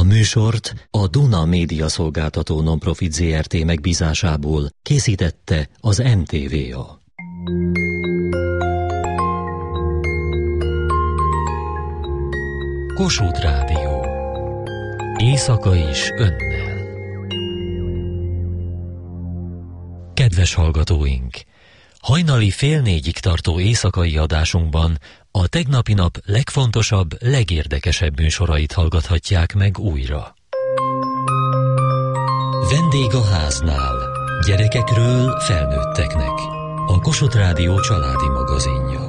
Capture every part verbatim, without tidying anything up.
műsort a Duna Média Szolgáltató Nonprofit zé er té megbízásából készítette az en té vé á. Kossuth Rádió. Éjszaka is önnel. Kedves hallgatóink! Hajnali fél négyig tartó éjszakai adásunkban a tegnapi nap legfontosabb, legérdekesebb műsorait hallgathatják meg újra. Vendég a háznál. Gyerekekről felnőtteknek. A Kossuth Rádió családi magazinja.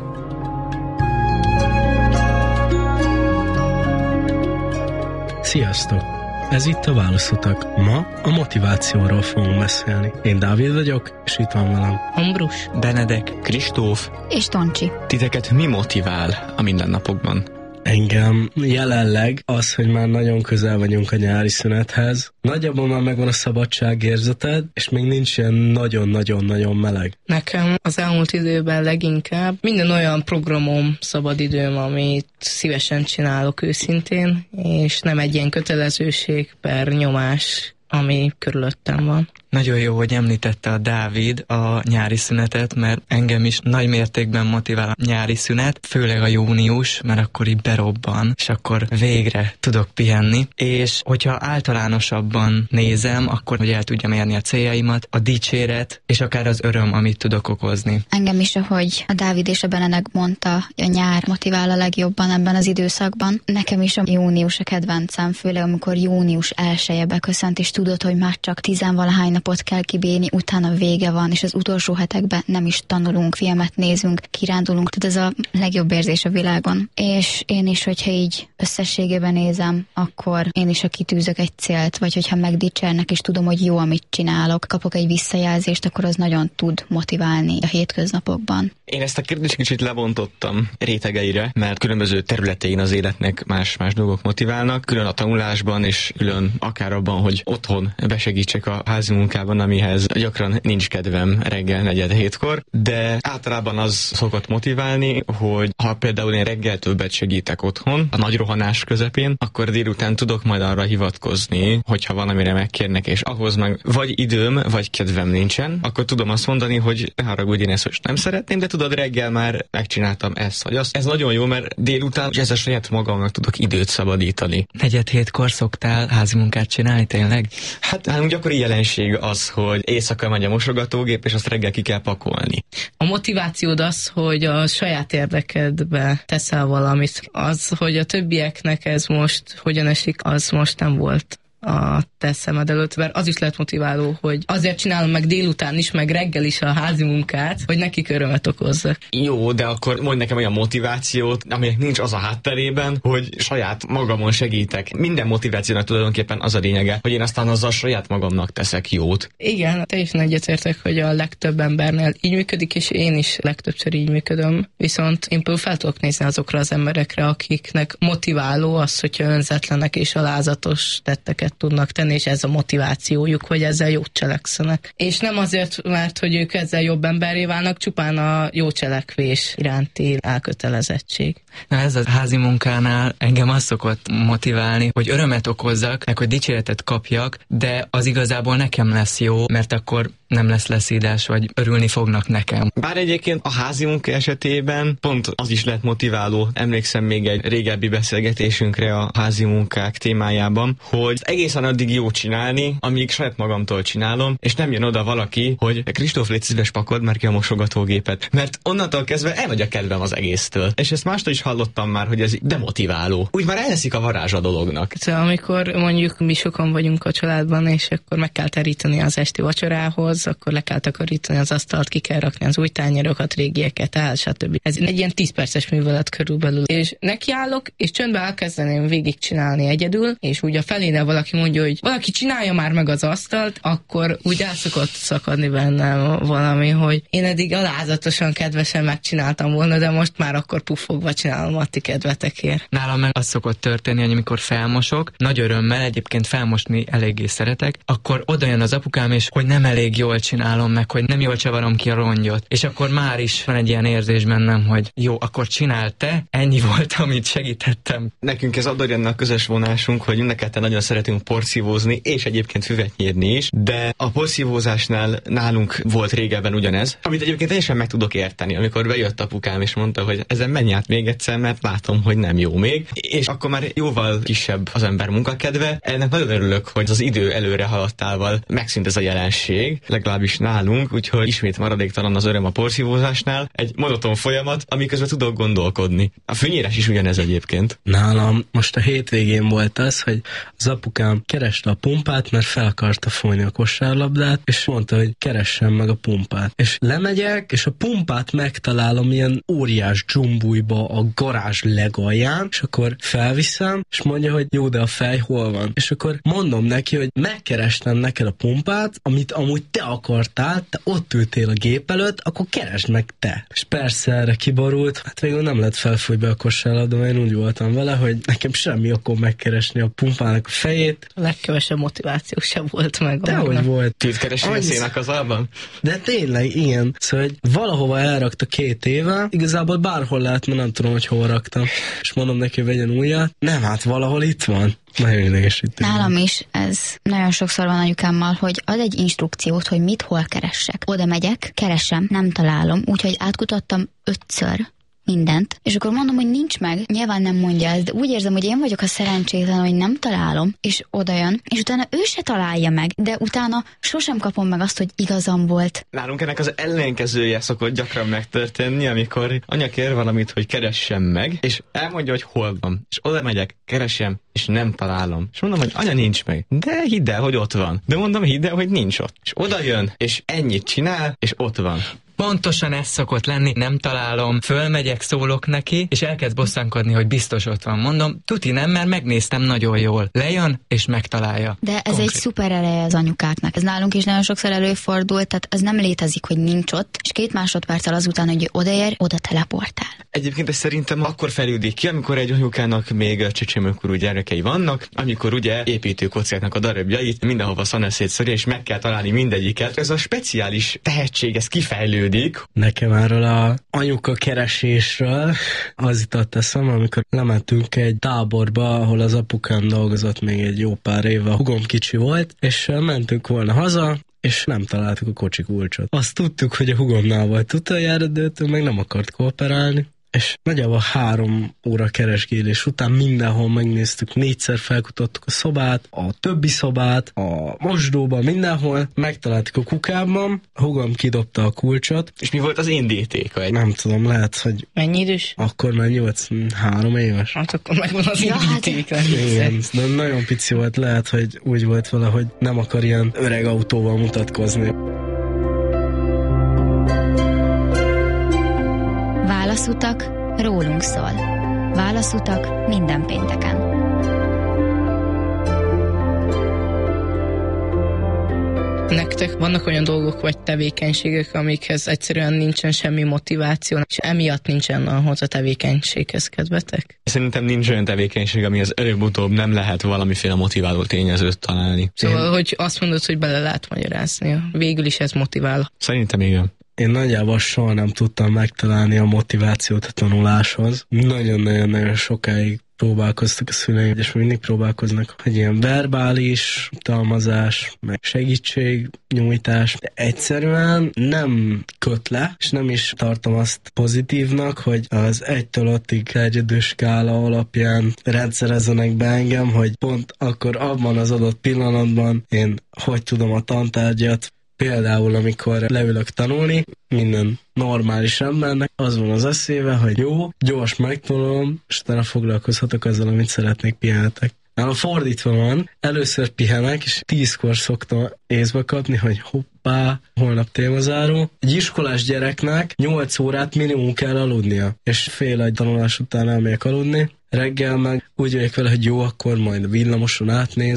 Sziasztok! Ez itt a Válaszutak. Ma a motivációról fogunk beszélni. Én Dávid vagyok, és itt van velem Ambrus, Benedek, Kristóf és Toncsi. Titeket mi motivál a mindennapokban? Engem jelenleg az, hogy már nagyon közel vagyunk a nyári szünethez. Nagyjából már megvan a szabadságérzeted, és még nincs ilyen nagyon-nagyon-nagyon meleg. Nekem az elmúlt időben leginkább minden olyan programom, szabadidőm, amit szívesen csinálok őszintén, és nem egy ilyen kötelezőség per nyomás, ami körülöttem van. Nagyon jó, hogy említette a Dávid a nyári szünetet, mert engem is nagy mértékben motivál a nyári szünet, főleg a június, mert akkor így berobban, és akkor végre tudok pihenni. És hogyha általánosabban nézem, akkor hogy el tudjam érni a céljaimat, a dicséret, és akár az öröm, amit tudok okozni. Engem is, ahogy a Dávid és a Benedek mondta, a nyár motivál a legjobban ebben az időszakban. Nekem is a június a kedvencem, főleg amikor június elseje beköszönt, és tudod, hogy már csak tizenvalahány napot kell kibírni, utána vége van, és az utolsó hetekben nem is tanulunk, filmet nézünk, kirándulunk, tehát ez a legjobb érzés a világon. És én is, hogyha így összességében nézem, akkor én is, ha kitűzök egy célt, vagy hogyha megdicsernek, és tudom, hogy jó, amit csinálok, kapok egy visszajelzést, akkor az nagyon tud motiválni a hétköznapokban. Én ezt a kérdést kicsit lebontottam rétegeire, mert különböző területein az életnek más-más dolgok motiválnak, külön a tanulásban, és külön akár abban, hogy otthon besegítsek a házi munkában, amihez gyakran nincs kedvem reggel negyed hétkor, de általában az szokott motiválni, hogy ha például én reggel többet segítek otthon, a nagy rohanás közepén, akkor délután tudok majd arra hivatkozni, hogyha valamire megkérnek, és ahhoz meg vagy időm, vagy kedvem nincsen, akkor tudom azt mondani, hogy ne haragudj, én ezt most nem szeretném, de tudod, reggel már megcsináltam ezt, vagy azt. Ez nagyon jó, mert délután ez a saját magamnak tudok időt szabadítani. Negyed hétkor szoktál házi munkát csinálni tényleg? Hát nálunk gyakori jelenség az, hogy éjszaka megy a mosogatógép, és azt reggel ki kell pakolni. A motivációd az, hogy a saját érdekedbe teszel valamit. Az, hogy a többieknek ez most hogyan esik, az most nem volt a te szemed előtt, mert az is lehet motiváló, hogy azért csinálom meg délután is, meg reggel is a házi munkát, hogy nekik örömet okozzak. Jó, de akkor mondj nekem olyan motivációt, aminek nincs az a hátterében, hogy saját magamon segítek. Minden motivációnak tulajdonképpen az a lényege, hogy én aztán azzal saját magamnak teszek jót. Igen, teljesen egyetértek, hogy a legtöbb embernél így működik, és én is legtöbbször így működöm. Viszont én például fel tudok nézni azokra az emberekre, akiknek motiváló az, hogyha önzetlenek és alázatos tetteket tudnak tenni, és ez a motivációjuk, hogy ezzel jót cselekszenek. És nem azért, mert hogy ők ezzel jobb emberré válnak, csupán a jó cselekvés iránti elkötelezettség. Na ez a házi munkánál engem az szokott motiválni, hogy örömet okozzak, meg hogy dicséretet kapjak, de az igazából nekem lesz jó, mert akkor nem lesz leszídás, vagy örülni fognak nekem. Bár egyébként a házi munka esetében pont az is lehet motiváló. Emlékszem még egy régebbi beszélgetésünkre a házi munkák témájában, hogy egészen addig jó csinálni, amíg saját magamtól csinálom, és nem jön oda valaki, hogy Kristóf, légy szíves, pakold már ki a mosogatógépet. Mert onnantól kezdve elmegy a kedvem az egésztől. És ezt mástól is hallottam már, hogy ez demotiváló. Úgy már elveszik a varázs a dolognak. Szóval amikor mondjuk mi sokan vagyunk a családban, és akkor meg kell teríteni az esti vacsorához, akkor le kell takarítani az asztalt, ki kell rakni az új tányérokat, régieket el, stb. Ez egy ilyen tíz perces művelet körülbelül. És nekiállok, és csöndben elkezdeném végigcsinálni egyedül, és úgy a feléne valaki valaki mondja, hogy valaki csinálja már meg az asztalt, akkor úgy el szokott szakadni bennem valami, hogy én eddig alázatosan, kedvesen megcsináltam volna, de most már akkor puffogva csinálom a ti kedvetekért. Nálam meg az szokott történni, hogy amikor felmosok, nagy örömmel, egyébként felmosni eléggé szeretek, akkor oda jön az apukám, és hogy nem elég jól csinálom meg, hogy nem jól csavarom ki a rongyot. És akkor már is van egy ilyen érzés bennem, hogy jó, akkor csinál te, ennyi volt, amit segítettem. Nekünk ez a közös vonásunk, hogy mindenketten nagyon szeretünk porszívózni, és egyébként füvet nyírni is, de a porszívózásnál nálunk volt régebben ugyanez, amit egyébként teljesen meg tudok érteni, amikor bejött apukám és mondta, hogy ezen menj át még egyszer, mert látom, hogy nem jó még, és akkor már jóval kisebb az ember munkakedve. Ennek nagyon örülök, hogy az idő előre haladtával megszűnt ez a jelenség, legalábbis nálunk, úgyhogy ismét maradéktalan az öröm a porszívózásnál, egy monoton folyamat, amiközben tudok gondolkodni. A fűnyírás is ugyanez egyébként. Nálam most a hétvégén volt az, hogy az apukám kereste a pumpát, mert fel akarta folyni a kosárlabdát, és mondta, hogy keressem meg a pumpát. És lemegyek, és a pumpát megtalálom ilyen óriás dzsumbújba a garázs legalján, és akkor felviszem, és mondja, hogy jó, de a fej hol van? És akkor mondom neki, hogy megkerestem neked a pumpát, amit amúgy te akartál, te ott ültél a gép előtt, akkor keresd meg te. És persze erre kiborult, hát végül nem lett felfújni be a kosárlabda, mert én úgy voltam vele, hogy nekem semmi okom megkeresni a pumpának a fejét. A legkevesebb motiváció sem volt meg. Dehogy volt. Tűzkeresi veszélynek az alban? De tényleg, igen. Szóval, hogy valahova elrakta két éve, igazából bárhol lehet, mert nem tudom, hogy hol raktam. És mondom neki, hogy vegyen újat. Nem, hát valahol itt van. Nagyon idegesítő. Nálam is ez nagyon sokszor van anyukámmal, hogy ad egy instrukciót, hogy mit hol keressek. Oda megyek, keresem, nem találom, úgyhogy átkutattam ötször mindent, és akkor mondom, hogy nincs meg. Nyilván nem mondja ezt, de úgy érzem, hogy én vagyok a szerencsétlen, hogy nem találom, és oda jön, és utána ő se találja meg, de utána sosem kapom meg azt, hogy igazam volt. Nálunk ennek az ellenkezője szokott gyakran megtörténni, amikor anya kér valamit, hogy keressem meg, és elmondja, hogy hol van. És oda megyek, keresem, és nem találom. És mondom, hogy anya, nincs meg. De hidd el, hogy ott van. De mondom, hidd el, hogy nincs ott. És oda jön, és ennyit csinál, és ott van. Pontosan ez szokott lenni, nem találom, fölmegyek, szólok neki, és elkezd bosszankodni, hogy biztos ott van. Mondom, tuti nem, mert megnéztem nagyon jól. Lejön, és megtalálja. De ez Konkrét. egy szuper ereje az anyukáknak. Ez nálunk is nagyon sokszor előfordult, tehát ez nem létezik, hogy nincs ott, és két másodperccel azután, hogy odaér, oda teleportál. Egyébként ez szerintem akkor fejlődik ki, amikor egy anyukának még csecsemőkorú gyerekei vannak, amikor ugye építőkockáknak a darabjait mindenhova szanaszétszorja, és meg kell találni mindegyiket. Ez a speciális tehetség, ez kifejlődik. Nekem erről a anyuka keresésről az jutott eszembe, amikor lementünk egy táborba, ahol az apukám dolgozott még egy jó pár éve, a hugom kicsi volt, és mentünk volna haza, és nem találtuk a kocsi kulcsot. Azt tudtuk, hogy a hugomnál volt utoljára, de ő meg nem akart kooperálni. És nagyjából három óra keresgélés után mindenhol megnéztük, négyszer felkutattuk a szobát, a többi szobát, a mosdóban, mindenhol, megtaláltuk a kukában, a hugom kidobta a kulcsot. És mi volt az indítéka? Egy... Nem tudom, lehet, hogy... Mennyi idős? Akkor már nyolc, három éves. Hát akkor megvan az ja, indíték. Hát... Igen, de nagyon pici volt, lehet, hogy úgy volt vele, hogy nem akar ilyen öreg autóval mutatkozni. Válaszutak rólunk szól. Válaszutak minden pénteken. Nektek vannak olyan dolgok vagy tevékenységek, amikhez egyszerűen nincsen semmi motiváció, és emiatt nincsen ahhoz a tevékenységhez kedvetek? Szerintem nincs olyan tevékenység, ami az előbb-utóbb nem lehet valamiféle motiváló tényezőt találni. Szóval, Én... hogy azt mondod, hogy bele lehet magyarázni. Végül is ez motivál. Szerintem igen. Én nagyjából soha nem tudtam megtalálni a motivációt a tanuláshoz. Nagyon-nagyon sokáig próbálkoztak a szüleim, és mindig próbálkoznak, hogy ilyen verbális utalmazás, meg segítségnyújtás, de egyszerűen nem köt le, és nem is tartom azt pozitívnak, hogy az egytől ötig terjedő skála alapján rendszerezzenek be engem, hogy pont akkor abban az adott pillanatban én hogy tudom a tantárgyat. Például, amikor leülök tanulni, minden normális embernek az van az eszébe, hogy jó, gyors megtanulom, és utána foglalkozhatok azzal, amit szeretnék, pihenhetek. Nálam fordítva van, először pihenek, és tízkor szoktam észbe kapni, hogy hoppá, holnap témazáró. Egy iskolás gyereknek nyolc órát minimum kell aludnia, és fél egy tanulás után elmegyek aludni. Reggel meg úgy vagyok vele, hogy jó, akkor majd a villamoson átnézem,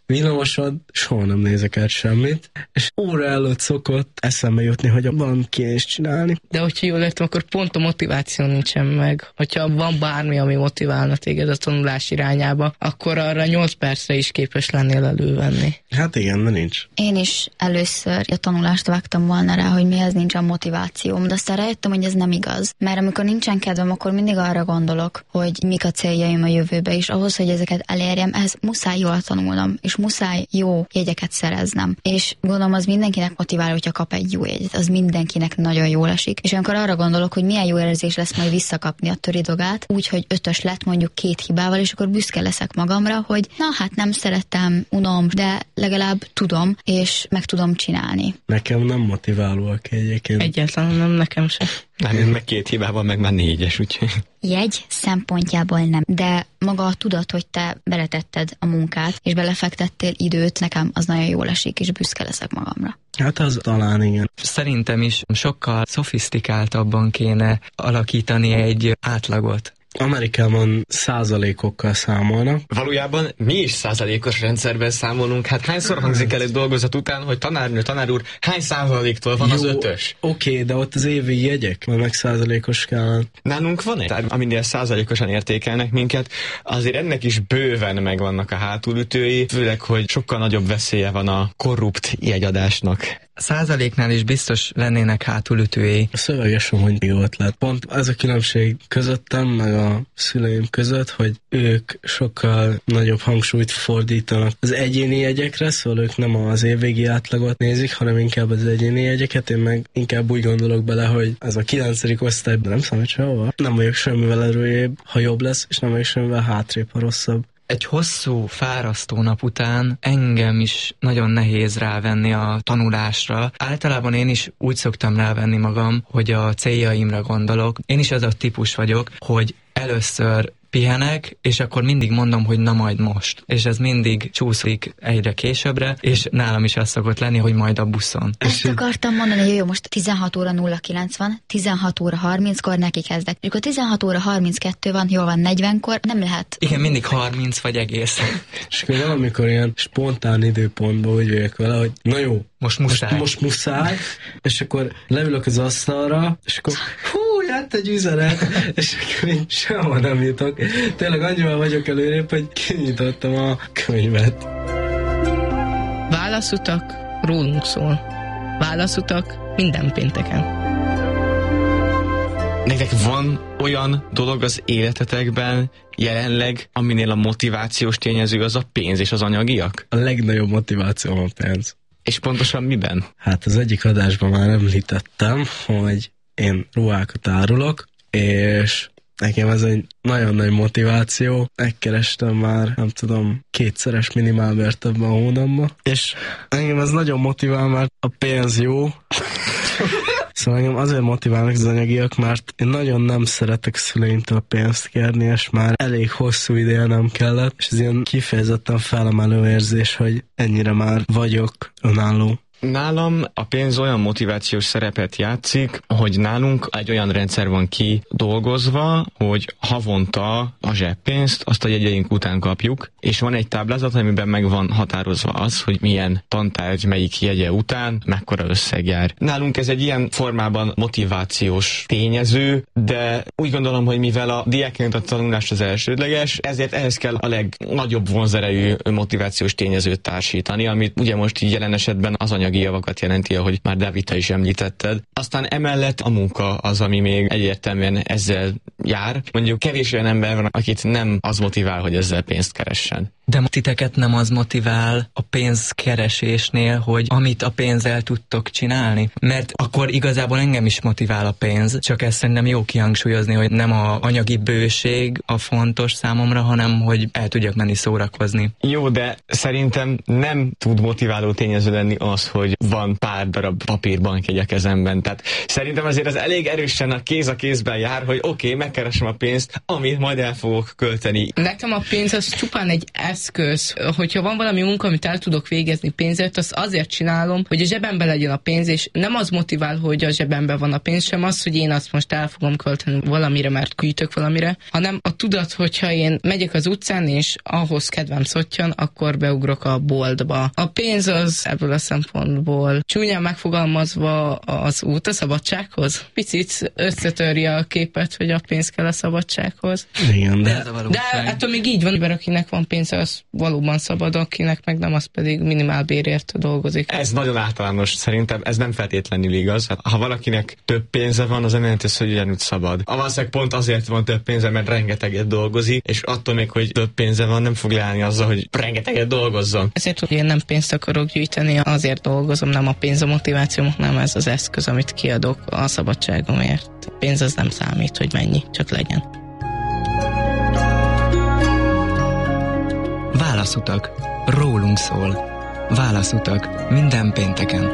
villamoson soha nem nézek át semmit, és óra előtt szokott eszembe jutni, hogy valamit kéne is csinálni. De hogyha jól értem, akkor pont a motiváció nincsen meg. Hogyha van bármi, ami motiválna téged a tanulás irányába, akkor arra nyolc percre is képes lennél elővenni. Hát igen, de nincs. Én is először a tanulást vágtam volna rá, hogy mihez nincsen motivációm, de aztán rájöttem, hogy ez nem igaz. Mert amikor nincsen kedvem, akkor mindig arra gondolok, hogy mik a céljaim a jövőbe, és ahhoz, hogy ezeket elérjem, ehhez muszáj jól tanulnom, és muszáj jó jegyeket szereznem. És gondolom, az mindenkinek motivál, hogyha kap egy jó jegyet, az mindenkinek nagyon jól esik. És amikor arra gondolok, hogy milyen jó érzés lesz majd visszakapni a töridogát, úgyhogy ötös lett mondjuk két hibával, és akkor büszke leszek magamra, hogy na hát nem szerettem, unom, de legalább tudom, és meg tudom csinálni. Nekem nem motiválóak egyébként. Egyáltalán nem, nekem sem. Nem, meg két hibával meg már négyes, úgyhogy... Jegy szempontjából nem, de maga a tudat, hogy te beletetted a munkát, és belefektettél időt, nekem az nagyon jól esik, és büszke leszek magamra. Hát az talán igen. Szerintem is sokkal szofisztikáltabban kéne alakítani egy átlagot. Amerikában százalékokkal számolnak. Valójában mi is százalékos rendszerben számolunk. Hát hányszor hangzik el egy dolgozat után, hogy tanárnő, tanár úr, hány százaléktól van Jó, az ötös? Oké, okay, de ott az évi jegyek, vagy meg százalékos kell. Nálunk van egy, aminél százalékosan értékelnek minket, azért ennek is bőven megvannak a hátulütői, főleg, hogy sokkal nagyobb veszélye van a korrupt jegyadásnak. Százaléknál is biztos lennének hátulütői. Szövegesen, hogy jó ötlet. Pont ez a különbség közöttem, meg a szüleim között, hogy ők sokkal nagyobb hangsúlyt fordítanak az egyéni jegyekre, szóval ők nem az évvégi átlagot nézik, hanem inkább az egyéni jegyeket. Én meg inkább úgy gondolok bele, hogy ez a kilencedik osztályban nem számít sehova. Nem vagyok semmivel erőjébb, ha jobb lesz, és nem vagyok semmivel hátrébb, ha rosszabb. Egy hosszú, fárasztó nap után engem is nagyon nehéz rávenni a tanulásra. Általában én is úgy szoktam rávenni magam, hogy a céljaimra gondolok. Én is az a típus vagyok, hogy először pihenek, és akkor mindig mondom, hogy na majd most. És ez mindig csúszik egyre későbbre, és nálam is az szokott lenni, hogy majd a buszon. Ezt akartam mondani, hogy jó, most tizenhat óra nulla kilenc van, tizenhat óra harminckor neki kezdek. És akkor tizenhat óra harminckettő van, jól van, negyvenkor, nem lehet. Igen, mindig harminc vagy egész. És akkor valamikor ilyen spontán időpontban úgy vagyok vele, hogy na jó, most muszáj. Most, most muszáj, és akkor leülök az asztalra, és akkor hú, jött egy üzenet, és akkor én sehol nem jutok. Tényleg annyival vagyok előrébb, hogy kinyitottam a könyvet. Válaszutak rólunk szól. Válaszutak minden pénteken. Nektek van olyan dolog az életetekben jelenleg, aminél a motivációs tényező az a pénz és az anyagiak? A legnagyobb motiváció a pénz. És pontosan miben? Hát az egyik adásban már említettem, hogy én ruhákat árulok, és nekem ez egy nagyon nagy motiváció. Megkerestem már, nem tudom, kétszeres minimálbért ebben a hónapban. És engem ez nagyon motivál, mert a pénz jó. Szóval engem azért motiválnak az anyagiak, mert én nagyon nem szeretek szüleimtől pénzt kérni, és már elég hosszú ideje nem kellett, és ez ilyen kifejezetten felemelő érzés, hogy ennyire már vagyok önálló. Nálam a pénz olyan motivációs szerepet játszik, hogy nálunk egy olyan rendszer van kidolgozva, hogy havonta a zseppénzt azt a jegyeink után kapjuk, és van egy táblázat, amiben meg van határozva az, hogy milyen tantárgy melyik jegye után mekkora összeg jár. Nálunk ez egy ilyen formában motivációs tényező, de úgy gondolom, hogy mivel a diákként a tanulás az elsődleges, ezért ehhez kell a legnagyobb vonzerejű motivációs tényezőt társítani, amit ugye most így jelen esetben az anyag javakat jelenti, ahogy már Dávid, te is említetted. Aztán emellett a munka az, ami még egyértelműen ezzel jár. Mondjuk kevés olyan ember van, akit nem az motivál, hogy ezzel pénzt keressen. De titeket nem az motivál a pénzkeresésnél, hogy amit a pénzzel tudtok csinálni? Mert akkor igazából engem is motivál a pénz, csak ezt szerintem jó kihangsúlyozni, hogy nem a anyagi bőség a fontos számomra, hanem hogy el tudjak menni szórakozni. Jó, de szerintem nem tud motiváló tényező lenni az, hogy van pár darab papírbankjegy a kezemben. Tehát szerintem azért az elég erősen a kéz a kézben jár, hogy oké, okay, megkeresem a pénzt, amit majd el fogok költeni. Nekem a pénz az csupán egy eszköz eszköz. Hogyha van valami munka, amit el tudok végezni pénzért, azt azért csinálom, hogy a zsebembe legyen a pénz, és nem az motivál, hogy a zsebemben van a pénz, sem az, hogy én azt most el fogom költeni valamire, mert gyűjtök valamire, hanem a tudat, hogyha én megyek az utcán, és ahhoz kedvem szottyan, akkor beugrok a boltba. A pénz az ebből a szempontból csúnyán megfogalmazva az út a szabadsághoz. Picit összetörje a képet, hogy a pénz kell a szabadsághoz. Igen, de... De, de ettől még így van, mert akinek van pénze, az valóban szabad, akinek meg nem, az pedig minimálbérért dolgozik. Ez nagyon általános, szerintem ez nem feltétlenül igaz. Hát, ha valakinek több pénze van, az nem jelenti, hogy ugyanúgy szabad. A valószínűleg pont azért van több pénze, mert rengeteget dolgozik, és attól még, hogy több pénze van, nem fog leállni azzal, hogy rengeteget dolgozzon. Ezért, hogy én nem pénzt akarok gyűjteni, azért dolgozom, nem a pénz a motivációm, nem ez az eszköz, amit kiadok a szabadságomért. A pénz az nem számít, hogy mennyi, csak legyen. Válaszutak. Rólunk szól. Válaszutak. Minden pénteken.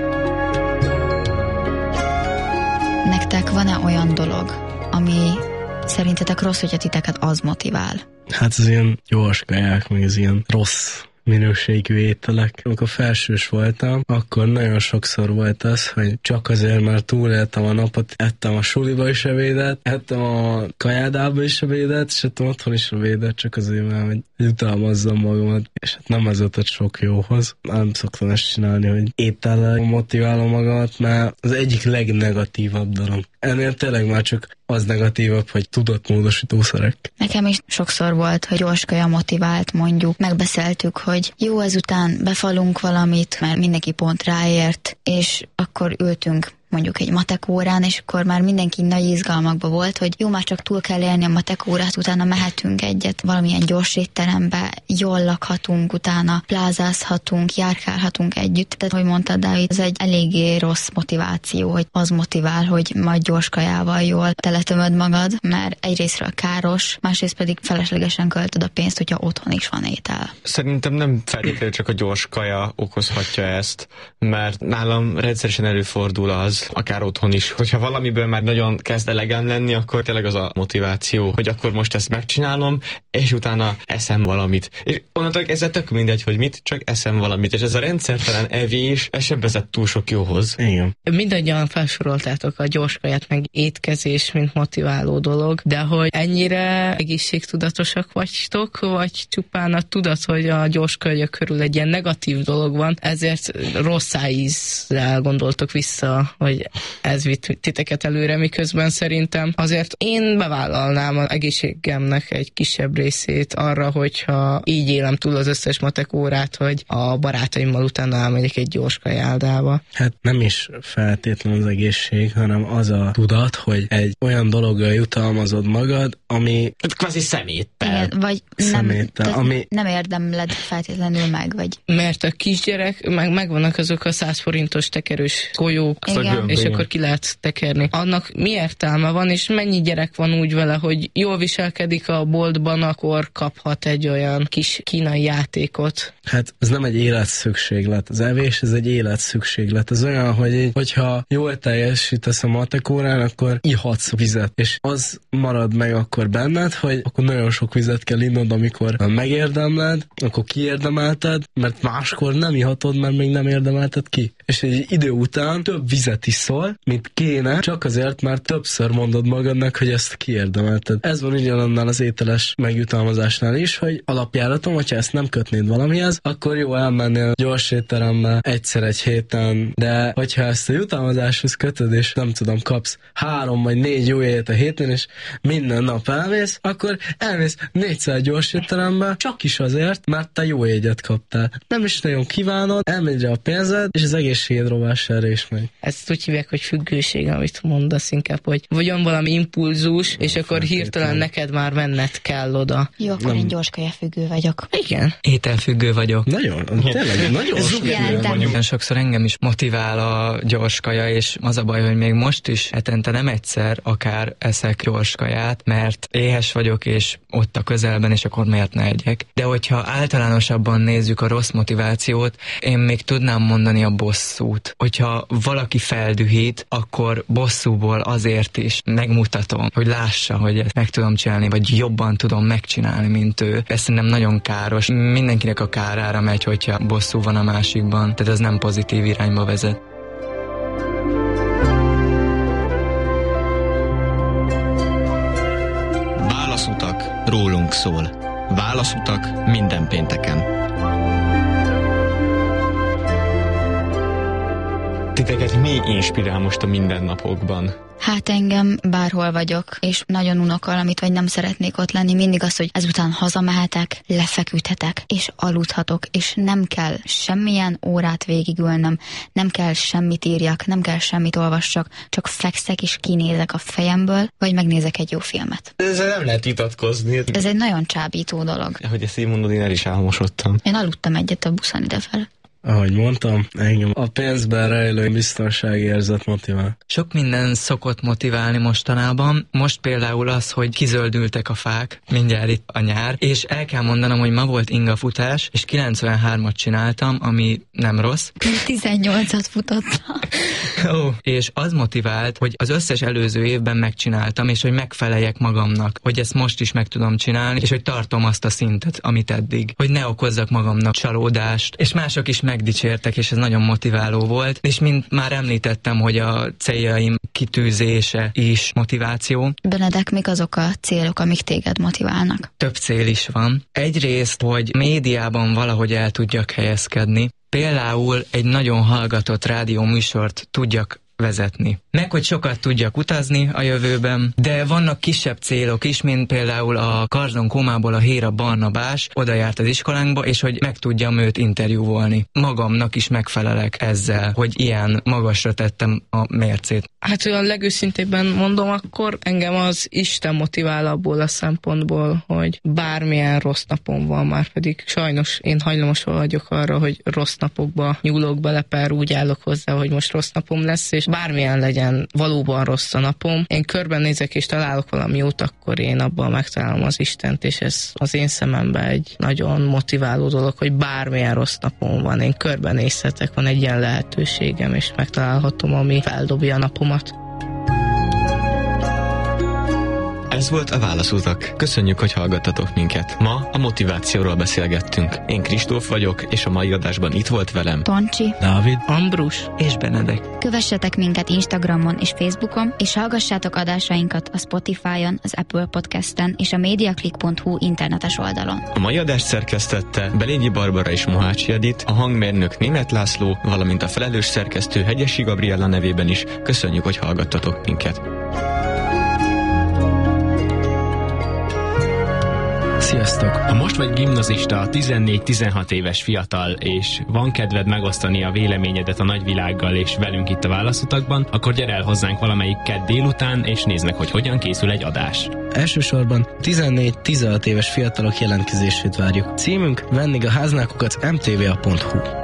Nektek van-e olyan dolog, ami szerintetek rossz, hogyha titeket az motivál? Hát az ilyen gyors kaják, meg az ilyen rossz minőségű ételek. Amikor felsős voltam, akkor nagyon sokszor volt az, hogy csak azért, mert túléltem a napot, ettem a suliba is ebédet, ettem a kajádába is ebédet, és ettem otthon is ebédet, csak azért, mert hogy jutalmazzam magamat, és hát nem ez ötött sok jóhoz. Nem szoktam ezt csinálni, hogy étellel motiválom magamat, mert az egyik legnegatívabb dolog. Ennél tényleg már csak az negatívabb, hogy tudatmódosítószerek. Nekem is sokszor volt, hogy gyors kaja motivált, mondjuk. Megbeszéltük, hogy jó, ezután befalunk valamit, mert mindenki pont ráért, és akkor ültünk mondjuk egy matek órán, és akkor már mindenki nagy izgalmakban volt, hogy jó, már csak túl kell élni a matek órát, utána mehetünk egyet valamilyen gyors étterembe, jól lakhatunk, utána plázázhatunk, járkálhatunk együtt. Tehát, hogy mondtad, Dávid, ez egy eléggé rossz motiváció, hogy az motivál, hogy majd gyors kajával jól teletömöd magad, mert egyrésztről káros, másrészt pedig feleslegesen költöd a pénzt, hogyha otthon is van étel. Szerintem nem feltétlenül csak a gyors kaja okozhatja ezt, mert nálam rendszeresen előfordul az, akár otthon is, hogyha valamiből már nagyon kezd elegem lenni, akkor tényleg az a motiváció, hogy akkor most ezt megcsinálom, és utána eszem valamit. És onnantól kezdve tök mindegy, hogy mit, csak eszem valamit, és ez a rendszertelen evés, ez sem vezet túl sok jóhoz. Igen. Mindannyian felsoroltátok a gyorskaját, meg étkezés, mint motiváló dolog, de hogy ennyire egészségtudatosak vagytok, vagy csupán a tudat, hogy a gyorskaja körül egy ilyen negatív dolog van, ezért rossz ízzel gondoltok vissza, hogy ez vitt titeket előre, miközben szerintem azért én bevállalnám az egészségemnek egy kisebb részét arra, hogyha így élem túl az összes matek órát, hogy a barátaimmal utána elmegyek egy gyors kajáldába. Hát nem is feltétlenül az egészség, hanem az a tudat, hogy egy olyan dologgal jutalmazod magad, ami... Hát kvázi szeméttel. Igen, vagy szeméttel, nem, ami... nem érdemled feltétlenül meg, vagy... Mert a kisgyerek, meg megvannak azok a száz forintos tekerős golyók, Igen. és akkor ki lehet tekerni. Annak mi értelme van, és mennyi gyerek van úgy vele, hogy jól viselkedik a boltban, akkor kaphat egy olyan kis kínai játékot. Hát ez nem egy életszükséglet. Az evés, ez egy életszükséglet. Ez olyan, hogy így, hogyha jól teljesítesz a matek órán, akkor ihatsz vizet, és az marad meg akkor benned, hogy akkor nagyon sok vizet kell innod, amikor megérdemled, akkor kiérdemelted, mert máskor nem ihatod, mert még nem érdemelted ki. És egy idő után több vizet iszol, mint kéne, csak azért, mert többször mondod magadnak, hogy ezt kiérdemelted. Ez van ugyanannál az ételes megjutalmazásnál is, hogy alapjáraton, hogyha ezt nem kötnéd valamihez, akkor jó, elmennél gyors étterembe egyszer egy héten, de hogyha ezt a jutalmazáshoz kötöd, és nem tudom, kapsz három vagy négy jó élet a héten, és minden nap elmész, akkor elmész négyszer gyors étterembe, csak is azért, mert te jó jegyet kaptál. Nem is nagyon kívánod, elmegy rá a pénzed, és az egészséged rovására is megy. Ezt úgy hívják, hogy függőség, amit mondasz inkább, hogy vagyon valami impulzus, és akkor hirtelen neked már menned kell oda. Jó, akkor nem. Én gyors kajafüggő vagyok. Igen. Ételfüggő vagyok. Nagyon, tényleg, nagyon Nagyon sokszor engem is motivál a gyors kaja, és az a baj, hogy még most is hetente nem egyszer akár eszek gyors kaját, mert éhes vagyok, és ott a közelben, és akkor miért ne egyek. De hogyha általánosabban nézzük a rossz motivációt, én még tudnám mondani a bosszút. Hogyha valaki fel feldühít, akkor bosszúból azért is megmutatom, hogy lássa, hogy ezt meg tudom csinálni, vagy jobban tudom megcsinálni, mint ő. Ez szerintem nagyon káros. Mindenkinek a kárára megy, hogyha bosszú van a másikban, tehát ez nem pozitív irányba vezet. Válaszutak rólunk szól. Válaszutak minden pénteken. Titeket mi inspirál most a mindennapokban? Hát engem bárhol vagyok, és nagyon unok valamit, vagy nem szeretnék ott lenni, mindig az, hogy ezután hazamehetek, lefeküdhetek, és aludhatok, és nem kell semmilyen órát végigülnöm, nem kell semmit írjak, nem kell semmit olvassak, csak fekszek és kinézek a fejemből, vagy megnézek egy jó filmet. Ezzel nem lehet vitatkozni. Ez egy nagyon csábító dolog. Ahogy ezt így mondod, én el is álmosodtam. Én aludtam egyet a buszon idefele. Ahogy mondtam, engem a pénzben rejlő biztonságérzet motivál. Sok minden szokott motiválni mostanában. Most például az, hogy kizöldültek a fák, mindjárt itt a nyár, és el kell mondanom, hogy ma volt ingafutás, és kilencvenhármat csináltam, ami nem rossz. tizennyolcat futottam. Oh, és az motivált, hogy az összes előző évben megcsináltam, és hogy megfeleljek magamnak, hogy ezt most is meg tudom csinálni, és hogy tartom azt a szintet, amit eddig. Hogy ne okozzak magamnak csalódást, és mások is megdicsértek, és ez nagyon motiváló volt. És mint már említettem, hogy a céljaim kitűzése is motiváció. Benedek, mik azok a célok, amik téged motiválnak? Több cél is van. Egyrészt, hogy médiában valahogy el tudjak helyezkedni. Például egy nagyon hallgatott rádióműsort tudjak vezetni. Meg, hogy sokat tudjak utazni a jövőben, de vannak kisebb célok is, mint például a Kardon Komából a Héra Barnabás oda járt az iskolánkba, és hogy meg tudjam őt interjúvolni. Magamnak is megfelelek ezzel, hogy ilyen magasra tettem a mércét. Hát olyan legőszintébben mondom, akkor engem az Isten motivál abból a szempontból, hogy bármilyen rossz napom van, már pedig sajnos én hajlamos vagyok arra, hogy rossz napokba nyúlok bele, per úgy állok hozzá, hogy most rossz napom lesz, és bármilyen legyen valóban rossz a napom, én körbenézek és találok valami jót, akkor én abban megtalálom az Istent, és ez az én szememben egy nagyon motiváló dolog, hogy bármilyen rossz napom van, én körbenézhetek, van egy ilyen lehetőségem, és megtalálhatom, ami feldobja a napomat. Ez volt a Válaszutak. Köszönjük, hogy hallgattatok minket. Ma a motivációról beszélgettünk. Én Kristóf vagyok, és a mai adásban itt volt velem Toncsi, Dávid, Ambrus és Benedek. Kövessetek minket Instagramon és Facebookon, és hallgassátok adásainkat a Spotify-on, az Apple Podcasten és a mediaclick pont hu internetes oldalon. A mai adást szerkesztette Belényi Barbara és Mohácsi Edit, a hangmérnök Németh László, valamint a felelős szerkesztő Hegyesi Gabriella nevében is. Köszönjük, hogy hallgattatok minket. sziasztok! Ha most vagy gimnazista, tizennégy-tizenhat éves fiatal, és van kedved megosztani a véleményedet a nagyvilággal és velünk itt a Válaszutakban, akkor gyere el hozzánk valamelyik kedd délután, és nézd meg, hogy hogyan készül egy adás. Elsősorban tizennégy-tizenhat éves fiatalok jelentkezését várjuk. Címünk vendégháználkukac em té vé á pont hu.